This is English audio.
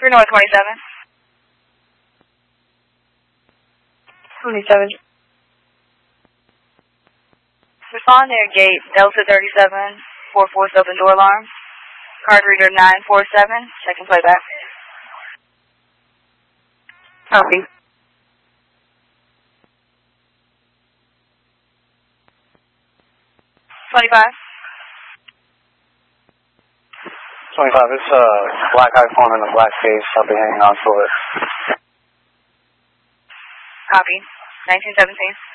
You're north 27. 27. Respond near gate Delta 37, 4-4 open door alarm. Card reader 947, check and play back. Copy. 25. 25, it's a black iPhone and a black case. I'll be hanging on to it. Copy. 1917.